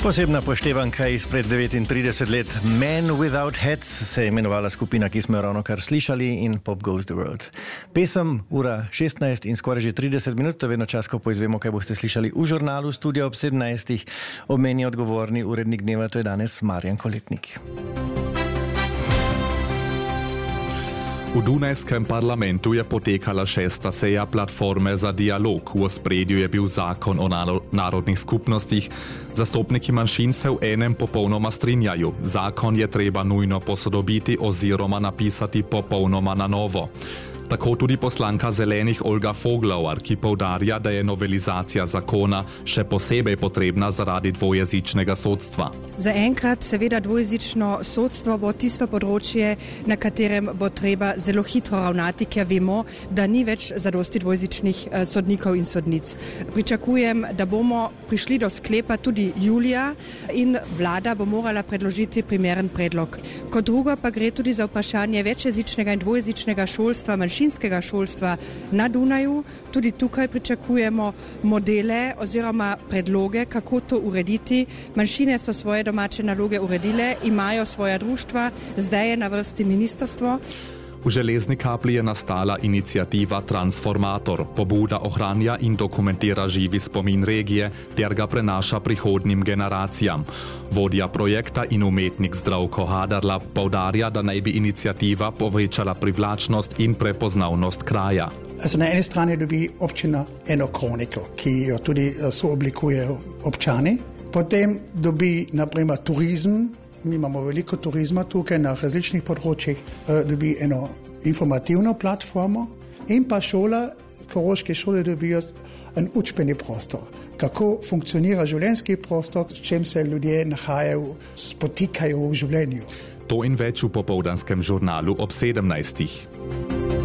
Posebna poštevanka izpred 39 let, Men Without Hats, se je imenovala skupina, ki smo jo ravno kar slišali, in Pop Goes the World. Pesem ura 16 in skoraj že 30 minut, to je vedno čas, ko poizvemo, kaj boste slišali v žurnalu Studia ob 17. Ob meni odgovorni urednik dneva, to je danes Marjan Koletnik. V Dunajskem parlamentu je potekala 6. seja platforme za dialog. V ospredju je bil zakon o narodnih skupnostih. Zastopniki manjšin se v enem popolnoma strinjajo. Zakon je treba nujno posodobiti oziroma napisati popolnoma na novo. Tako tudi poslanka Zelenih Olga Foglovar, ki poudarja, da je novelizacija zakona še posebej potrebna zaradi dvojezičnega sodstva. Zaenkrat seveda dvojezično sodstvo bo tisto področje, na katerem bo treba zelo hitro ravnati, ker vemo, da ni več zadosti dvojezičnih sodnikov in sodnic. Pričakujem, da bomo prišli do sklepa tudi julija in vlada bo morala predložiti primeren predlog. Kot drugo pa gre tudi za vprašanje večjezičnega in dvojezičnega šolstva, manjšinskega šolstva na Dunaju. Tudi tukaj pričakujemo modele oziroma predloge, kako to urediti. Manjšine so svoje domače naloge uredile, imajo svoja društva, zdaj je na vrsti ministrstvo. V Železni Kapli je nastala iniciativa Transformator. Pobuda ohranja in dokumentira živi spomin regije ter ga prenaša prihodnjim generacijam. Vodja projekta in umetnik Zdravko Haderla poudarja, da naj bi iniciativa povečala privlačnost in prepoznavnost kraja. Na eni strani dobi občina eno kroniko, ki jo tudi sooblikujejo občani. Potem dobi naprimer turizem. Mi imamo veliko turizma tukaj na različnih področjih, dobi eno informativno platformo in pa koroške šole dobijo en učbeni prostor. Kako funkcionira življenjski prostor, s čem se ljudje nahajajo, spotikajo v življenju. To in več v popoldanskem žurnalu ob 17.